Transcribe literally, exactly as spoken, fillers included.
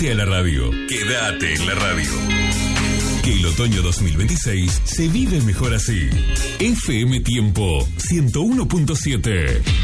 Quédate a la radio. Quédate en la radio. Que el otoño dos mil veintiséis se vive mejor así. F M Tiempo ciento uno punto siete.